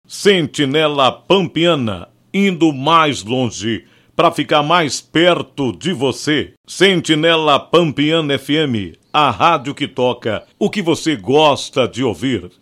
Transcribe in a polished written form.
Sentinela Pampiana, indo mais longe para ficar mais perto de você. Sentinela Pampiana FM, a rádio que toca o que você gosta de ouvir.